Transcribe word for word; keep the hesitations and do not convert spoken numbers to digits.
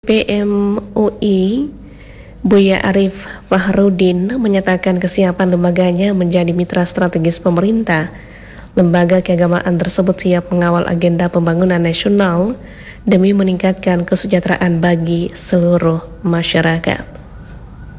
P M U I Buya Arif Fahrudin menyatakan kesiapan lembaganya menjadi mitra strategis pemerintah. Lembaga keagamaan tersebut siap mengawal agenda pembangunan nasional demi meningkatkan kesejahteraan bagi seluruh masyarakat.